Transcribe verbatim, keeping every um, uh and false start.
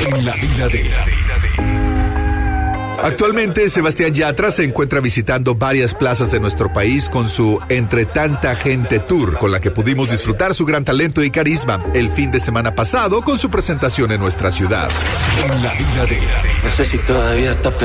En la vida de... Actualmente, Sebastián Yatra se encuentra visitando varias plazas de nuestro país con su Entre Tanta Gente Tour, con la que pudimos disfrutar su gran talento y carisma el fin de semana pasado con su presentación en nuestra ciudad. En la vida de... No sé si todavía está